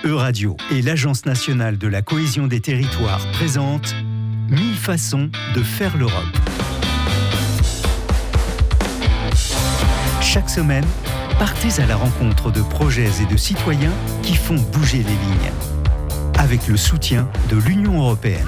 Euradio et l'Agence nationale de la cohésion des territoires présentent 1000 façons de faire l'Europe. Chaque semaine, partez à la rencontre de projets et de citoyens qui font bouger les lignes. Avec le soutien de l'Union européenne.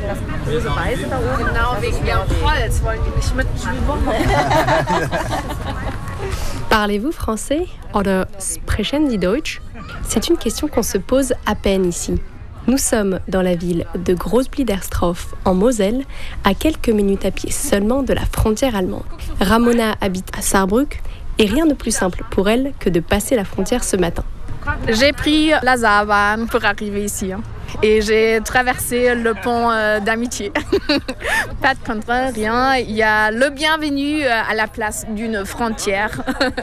Parlez-vous français oder sprechen Sie Deutsch? C'est une question qu'on se pose à peine ici. Nous sommes dans la ville de Großbliedersdorf, en Moselle, à quelques minutes à pied seulement de la frontière allemande. Ramona habite à Saarbrück et rien de plus simple pour elle que de passer la frontière ce matin. J'ai pris la Saarbahn pour arriver ici et j'ai traversé le pont d'amitié. Pas de contrôle, rien. Il y a le bienvenu à la place d'une frontière.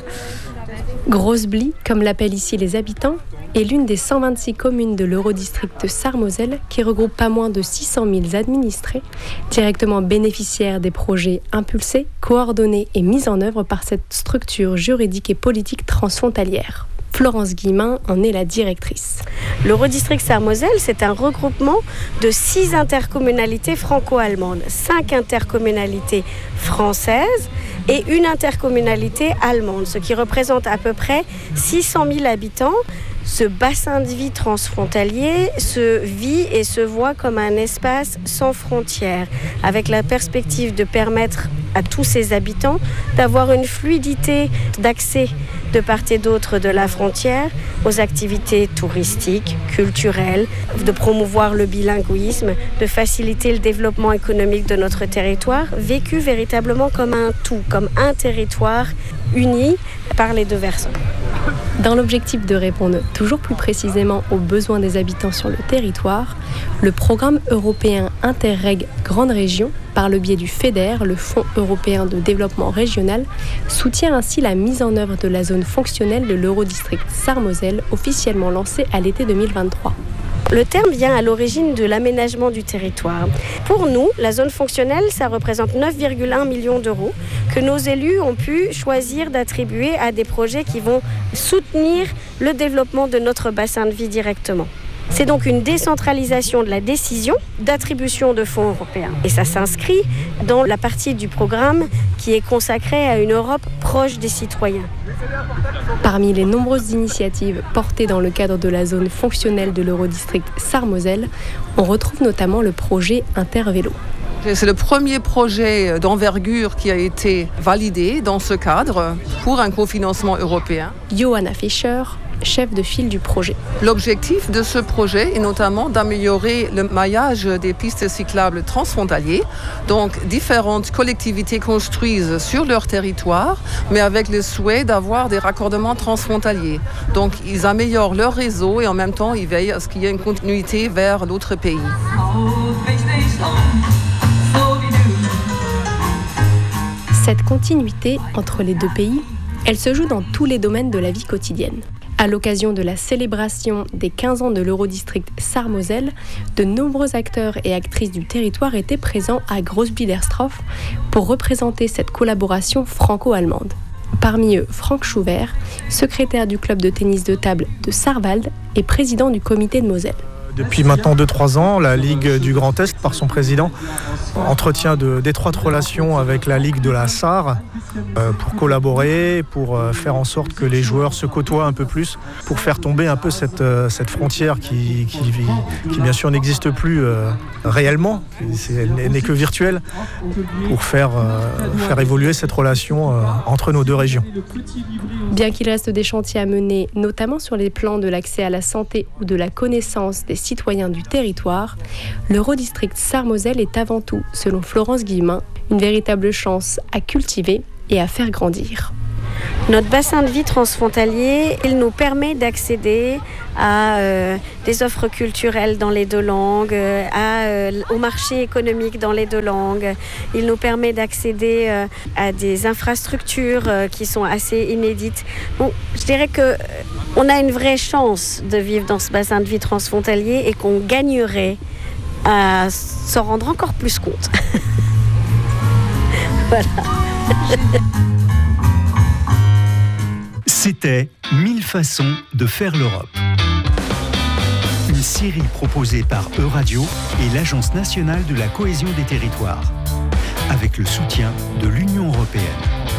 Großbli, comme l'appellent ici les habitants, est l'une des 126 communes de l'Eurodistrict de Sarre-Moselle qui regroupe pas moins de 600 000 administrés, directement bénéficiaires des projets impulsés, coordonnés et mis en œuvre par cette structure juridique et politique transfrontalière. Florence Guillemin en est la directrice. L'Eurodistrict Sarre-Moselle, c'est un regroupement de 6 intercommunalités franco-allemandes, 5 intercommunalités françaises et une intercommunalité allemande, ce qui représente à peu près 600 000 habitants. Ce bassin de vie transfrontalier se vit et se voit comme un espace sans frontières, avec la perspective de permettre à tous ses habitants d'avoir une fluidité d'accès de part et d'autre de la frontière aux activités touristiques, culturelles, de promouvoir le bilinguisme, de faciliter le développement économique de notre territoire, vécu véritablement comme un tout, comme un territoire uni par les deux versants. Dans l'objectif de répondre toujours plus précisément aux besoins des habitants sur le territoire, le programme européen Interreg Grande Région, par le biais du FEDER, le Fonds européen de développement régional, soutient ainsi la mise en œuvre de la zone fonctionnelle de l'Eurodistrict Sarre-Moselle, officiellement lancée à l'été 2023. Le terme vient à l'origine de l'aménagement du territoire. Pour nous, la zone fonctionnelle, ça représente 9,1 millions d'euros que nos élus ont pu choisir d'attribuer à des projets qui vont soutenir le développement de notre bassin de vie directement. C'est donc une décentralisation de la décision d'attribution de fonds européens. Et ça s'inscrit dans la partie du programme qui est consacrée à une Europe proche des citoyens. Parmi les nombreuses initiatives portées dans le cadre de la zone fonctionnelle de l'Eurodistrict Sarre-Moselle, on retrouve notamment le projet Intervélo. C'est le premier projet d'envergure qui a été validé dans ce cadre pour un cofinancement européen. Johanna Fischer, chef de file du projet. L'objectif de ce projet est notamment d'améliorer le maillage des pistes cyclables transfrontaliers. Donc, différentes collectivités construisent sur leur territoire, mais avec le souhait d'avoir des raccordements transfrontaliers. Donc, ils améliorent leur réseau et en même temps, ils veillent à ce qu'il y ait une continuité vers l'autre pays. Cette continuité entre les deux pays, elle se joue dans tous les domaines de la vie quotidienne. À l'occasion de la célébration des 15 ans de l'Eurodistrict Sarre-Moselle, de nombreux acteurs et actrices du territoire étaient présents à Großbliedersdorf pour représenter cette collaboration franco-allemande. Parmi eux, Frank Schubert, secrétaire du club de tennis de table de Saarwald et président du comité de Moselle. Depuis maintenant 2-3 ans, la Ligue du Grand Est, par son président, entretient d'étroites relations avec la Ligue de la Sarre pour collaborer, pour faire en sorte que les joueurs se côtoient un peu plus, pour faire tomber un peu cette frontière qui bien sûr n'existe plus réellement, elle n'est que virtuelle, pour faire évoluer cette relation entre nos deux régions. Bien qu'il reste des chantiers à mener, notamment sur les plans de l'accès à la santé ou de la connaissance des citoyens du territoire, l'Eurodistrict Sarre-Moselle est avant tout, selon Florence Guillemin, une véritable chance à cultiver et à faire grandir. Notre bassin de vie transfrontalier, il nous permet d'accéder à des offres culturelles dans les deux langues, au marché économique dans les deux langues. Il nous permet d'accéder à des infrastructures qui sont assez inédites. Bon, je dirais qu'on a une vraie chance de vivre dans ce bassin de vie transfrontalier et qu'on gagnerait à s'en rendre encore plus compte. Voilà. C'était 1000 façons de faire l'Europe. série proposée par Euradio et l'Agence nationale de la cohésion des territoires, avec le soutien de l'Union européenne.